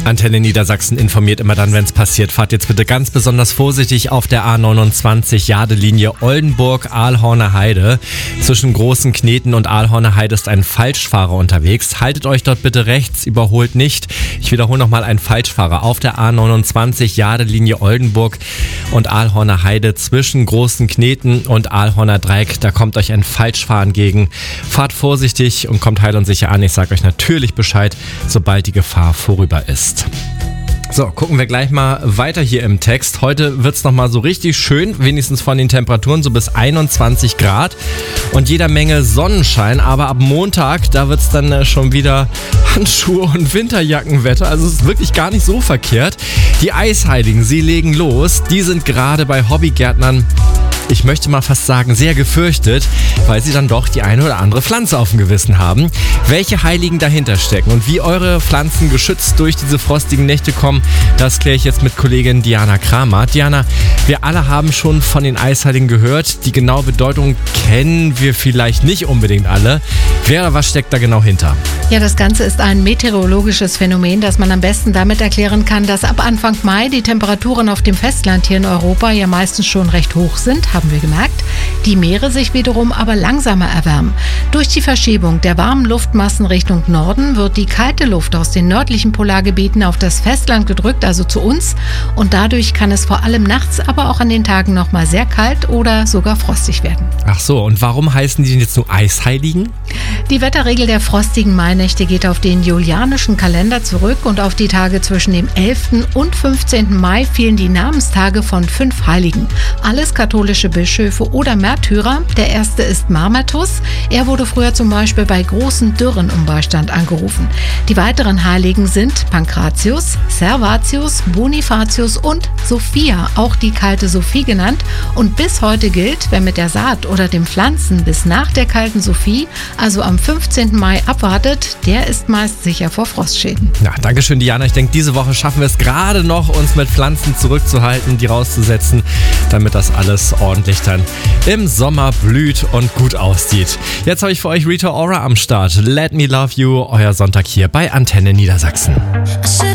Antenne Niedersachsen informiert immer dann, wenn es passiert. Fahrt jetzt bitte ganz besonders vorsichtig auf der A29 Jadelinie Oldenburg-Ahlhorner Heide. Zwischen Großen Kneten und Ahlhorner Heide ist ein Falschfahrer unterwegs. Haltet euch dort bitte rechts, überholt nicht. Ich wiederhole nochmal, ein Falschfahrer auf der A29 Jadelinie Oldenburg und Ahlhorner Heide zwischen Großen Kneten und Ahlhorner Dreieck. Da kommt euch ein Falschfahrer entgegen. Fahrt vorsichtig und kommt heil und sicher an. Ich sage euch natürlich Bescheid, sobald die Gefahr vorüber ist. So, gucken wir gleich mal weiter hier im Text. Heute wird es nochmal so richtig schön, wenigstens von den Temperaturen, so bis 21 Grad und jeder Menge Sonnenschein. Aber ab Montag, da wird es dann schon wieder Handschuhe und Winterjackenwetter. Also es ist wirklich gar nicht so verkehrt. Die Eisheiligen, sie legen los. Die sind gerade bei Hobbygärtnern, ich möchte mal fast sagen, sehr gefürchtet, weil sie dann doch die eine oder andere Pflanze auf dem Gewissen haben. Welche Heiligen dahinter stecken und wie eure Pflanzen geschützt durch diese frostigen Nächte kommen, das kläre ich jetzt mit Kollegin Diana Kramer. Diana, wir alle haben schon von den Eisheiligen gehört. Die genaue Bedeutung kennen wir vielleicht nicht unbedingt alle. Wer oder was steckt da genau hinter? Ja, das Ganze ist ein meteorologisches Phänomen, das man am besten damit erklären kann, dass ab Anfang Mai die Temperaturen auf dem Festland hier in Europa ja meistens schon recht hoch sind, haben wir gemerkt. Die Meere sich wiederum aber langsamer erwärmen. Durch die Verschiebung der warmen Luftmassen Richtung Norden wird die kalte Luft aus den nördlichen Polargebieten auf das Festland gedrückt, also zu uns. Und dadurch kann es vor allem nachts, aber auch an den Tagen nochmal sehr kalt oder sogar frostig werden. Ach so, und warum heißen die denn jetzt nur Eisheiligen? Die Wetterregel der frostigen Mainächte geht auf den julianischen Kalender zurück und auf die Tage zwischen dem 11. und 15. Mai fielen die Namenstage von 5 Heiligen. Alles katholische Bischöfe oder Märtyrer. Der erste ist Mamertus. Er wurde früher zum Beispiel bei großen Dürren um Beistand angerufen. Die weiteren Heiligen sind Pankratius, Servatius, Bonifatius und Sophia, auch die kalte Sophie genannt. Und bis heute gilt, wer mit der Saat oder dem Pflanzen bis nach der kalten Sophie, also am 15. Mai abwartet, der ist meist sicher vor Frostschäden. Ja, danke schön, Diana. Ich denke, diese Woche schaffen wir es gerade noch, uns mit Pflanzen zurückzuhalten, die rauszusetzen, damit das alles ordentlich dann im Sommer blüht und gut aussieht. Jetzt habe ich für euch Rita Ora am Start. Let Me Love You, euer Sonntag hier bei Antenne Niedersachsen.